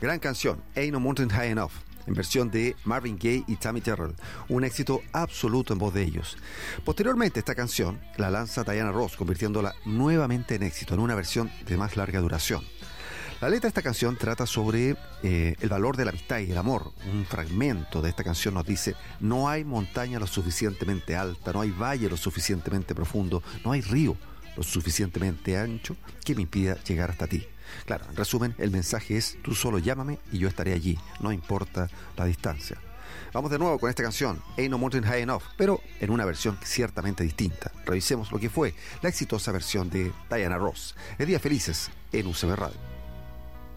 Gran canción, Ain't No Mountain High Enough, en versión de Marvin Gaye y Tammy Terrell, un éxito absoluto en voz de ellos. Posteriormente esta canción la lanza Diana Ross, convirtiéndola nuevamente en éxito, en una versión de más larga duración. La letra de esta canción trata sobre el valor de la amistad y el amor. Un fragmento de esta canción nos dice: no hay montaña lo suficientemente alta, no hay valle lo suficientemente profundo, no hay río lo suficientemente ancho que me impida llegar hasta ti. Claro, en resumen, el mensaje es: tú solo llámame y yo estaré allí, no importa la distancia. Vamos de nuevo con esta canción, Ain't No Mountain High Enough, pero en una versión ciertamente distinta. Revisemos lo que fue la exitosa versión de Diana Ross. Es Días Felices en UCB Radio.